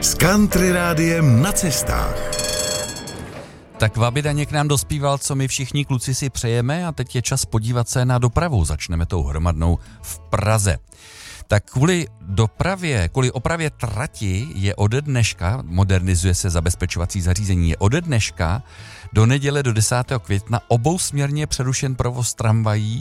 S Country Rádiem na cestách. Tak Vaby Daněk nám dospíval, co my všichni kluci si přejeme, a teď je čas podívat se na dopravu. Začneme tou hromadnou v Praze. Tak kvůli opravě trati je ode dneška, modernizuje se zabezpečovací zařízení, je ode dneška do neděle do 10. května obousměrně přerušen provoz tramvají